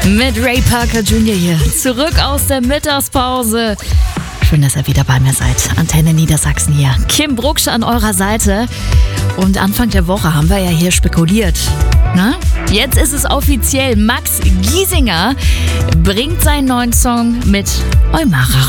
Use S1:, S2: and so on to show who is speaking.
S1: Mit Ray Parker Jr. hier. Zurück aus der Mittagspause. Schön, dass ihr wieder bei mir seid. Antenne Niedersachsen hier. Kim Brucksch an eurer Seite. Und Anfang der Woche haben wir ja hier spekuliert. Na? Jetzt ist es offiziell. Max Giesinger bringt seinen neuen Song mit Eumara